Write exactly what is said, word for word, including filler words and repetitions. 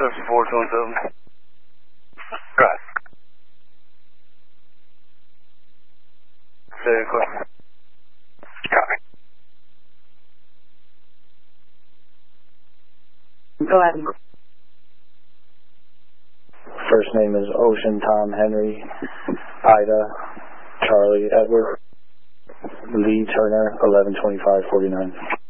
seven four two one seven. Right. Very good. Copy. Go ahead. First name is Ocean Tom Henry, Ida Charlie Edward, Lee Turner, eleven twenty-five forty-nine.